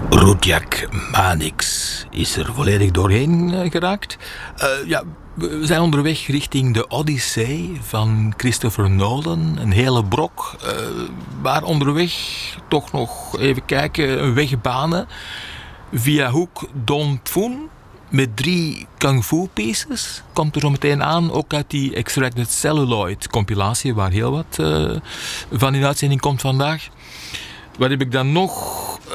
Rudjak Manix is er volledig doorheen geraakt. We zijn onderweg richting de Odyssee van Christopher Nolan. Een hele brok. Maar onderweg toch nog even kijken, een weg banen via Hoek Don Phoon met 3 kung fu pieces. Komt er zo meteen aan, ook uit die Extracted Celluloid compilatie, waar heel wat van in uitzending komt vandaag. Wat heb ik dan nog?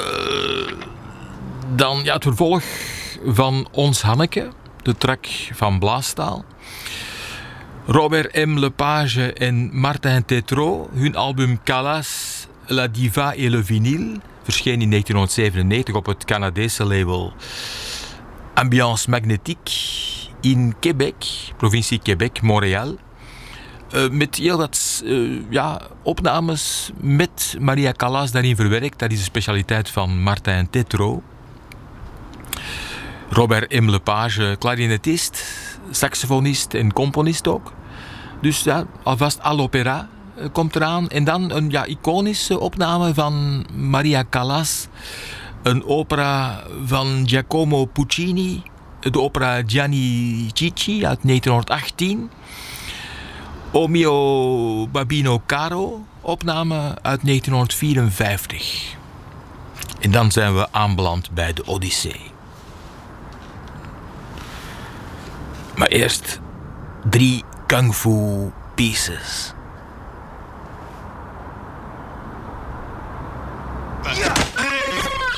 Dan het vervolg van Ons Hanneke, de track van Blaastaal. Robert M. Lepage en Martin Tétrault, hun album Calas, La Diva et le Vinyl, verscheen in 1997 op het Canadese label Ambiance Magnétique in Québec, provincie Québec, Montréal. Met heel wat opnames met Maria Callas daarin verwerkt. Dat is de specialiteit van Martin Tétrault. Robert M. Lepage, clarinetist, saxofonist en componist ook. Dus ja, alvast à l'opéra komt eraan. En dan een iconische opname van Maria Callas. Een opera van Giacomo Puccini. De opera Gianni Cicci uit 1918. O mio Babino Caro, opname uit 1954. En dan zijn we aanbeland bij de Odyssee. Maar eerst 3 kung fu pieces.